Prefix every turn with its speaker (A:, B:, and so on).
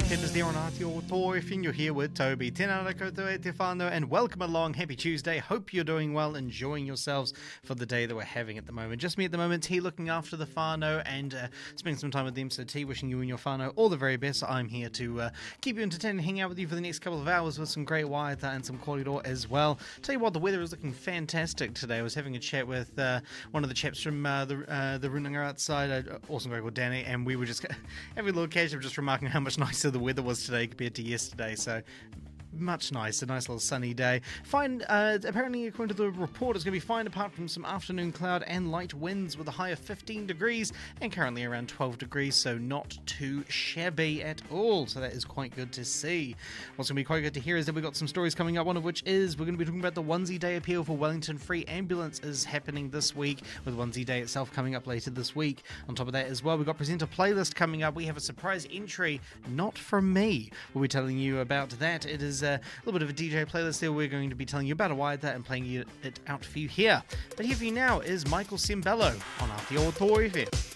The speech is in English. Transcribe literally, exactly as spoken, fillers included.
A: Peppers there on Aotearoa F M. You're here with Toby. Tēnā ora koutou e te whānau, and welcome along. Happy Tuesday. Hope you're doing well, enjoying yourselves for the day that we're having at the moment. Just me at the moment, T looking after the whānau and uh, spending some time with them. So T, wishing you and your whānau all the very best. I'm here to uh, keep you entertained and hang out with you for the next couple of hours with some great waiata and some kōrero as well. Tell you what, the weather is looking fantastic today. I was having a chat with uh, one of the chaps from uh, the uh, the runanga outside, uh, awesome guy called Danny, and we were just having a little catch up, just remarking how much nicer the weather was today compared to yesterday. So much nice, a nice little sunny day. Fine, uh, apparently according to the report, it's going to be fine apart from some afternoon cloud and light winds with a high of fifteen degrees and currently around twelve degrees, so not too shabby at all. So that is quite good to see. What's going to be quite good to hear is that we've got some stories coming up, one of which is we're going to be talking about the Onesie Day appeal for Wellington Free Ambulance is happening this week, with Onesie Day itself coming up later this week. On top of that as well, we've got presenter playlist coming up. We have a surprise entry, not from me. We'll be telling you about that. It is a little bit of a D J playlist there. We're going to be telling you about a waiata and playing it out for you here. But here for you now is Michael Sembello on Aotearoa F M.